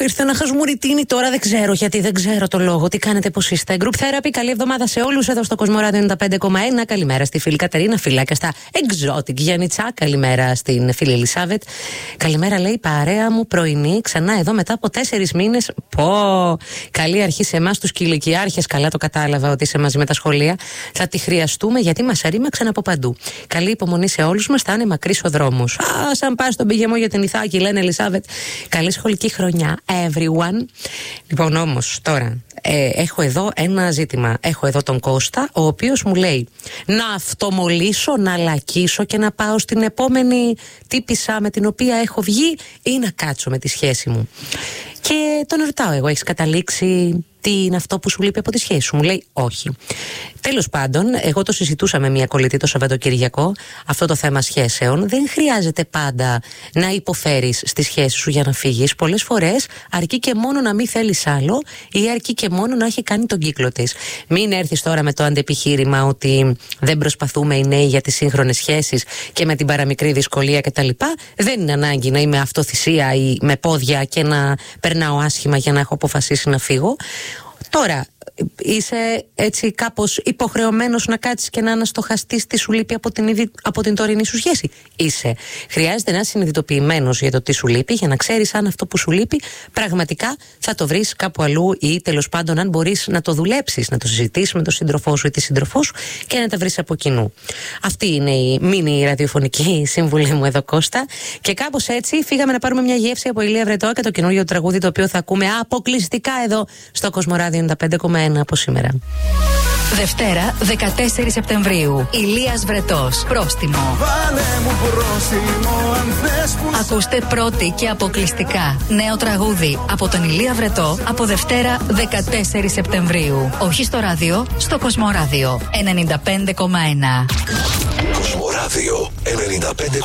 ήρθε να χασμουριτίνει τώρα, δεν ξέρω γιατί, δεν ξέρω το λόγο. Τι κάνετε, πώς είστε? Group Therapy, καλή εβδομάδα σε όλους εδώ στο Κοσμοράδιο 95,1. Καλημέρα στη φίλη Κατερίνα, φιλάκια στα Exotic Γιάννητσά. Καλημέρα στην φίλη Ελισάβετ. Καλημέρα, λέει, παρέα μου πρωινή, ξανά εδώ μετά από 4 μήνες. Πω! Καλή αρχή σε εμάς τους κηλικιάρχες. Καλά το κατάλαβα ότι είσαι μαζί με τα σχολεία. Θα τη χρειαστούμε γιατί μας αρρήμαξαν από παντού. Καλή υπομονή σε όλους μας, θα είναι μακρύς ο δρόμος. Σαν πας στον πηγεμό για την Ιθάκη, λένε Ελισάβετ. Καλή σχολική χρονιά, everyone. Λοιπόν, όμως τώρα έχω εδώ ένα ζήτημα. Έχω εδώ τον Κώστα, ο οποίος μου λέει να αυτομολύσω, να λακίσω και να πάω στην επόμενη τύπισσα με την οποία έχω βγει ή να κάτσω με τη σχέση μου. Και τον ρωτάω εγώ, έχεις καταλήξει τι είναι αυτό που σου λείπει από τη σχέση σου? Μου λέει όχι. Τέλος πάντων, εγώ το συζητούσα με μια κολλητή το Σαββατοκυριακό, αυτό το θέμα σχέσεων. Δεν χρειάζεται πάντα να υποφέρεις στη σχέση σου για να φύγεις. Πολλές φορές αρκεί και μόνο να μην θέλεις άλλο ή αρκεί και μόνο να έχει κάνει τον κύκλο της. Μην έρθεις τώρα με το αντεπιχείρημα ότι δεν προσπαθούμε οι νέοι για τις σύγχρονες σχέσεις και με την παραμικρή δυσκολία κτλ. Δεν είναι ανάγκη να είμαι αυτοθυσία ή με πόδια και να περνάω άσχημα για να έχω αποφασίσει να φύγω. Τώρα, είσαι έτσι κάπως υποχρεωμένος να κάτσεις και να αναστοχαστείς τι σου λείπει από την τωρινή σου σχέση? Είσαι. Χρειάζεται να είσαι συνειδητοποιημένος για το τι σου λείπει, για να ξέρεις αν αυτό που σου λείπει πραγματικά θα το βρεις κάπου αλλού ή τέλος πάντων αν μπορείς να το δουλέψεις, να το συζητήσεις με τον σύντροφό σου ή τη σύντροφό σου και να τα βρεις από κοινού. Αυτή είναι η μίνι ραδιοφωνική σύμβουλη μου εδώ, Κώστα. Και κάπως έτσι φύγαμε να πάρουμε μια γεύση από Ηλία Βρετό και το καινούργιο τραγούδι το οποίο θα ακούμε αποκλειστικά εδώ στο Κοσμοράδιο 95,1 από σήμερα. Δευτέρα 14 Σεπτεμβρίου. Ηλίας Βρετός. Πρόστιμο. Ακούστε πρώτη και αποκλειστικά νέο τραγούδι από τον Ηλία Βρετό από Δευτέρα 14 Σεπτεμβρίου. Όχι στο ράδιο, στο Κοσμοράδιο 95,1. Κοσμοράδιο 95,1.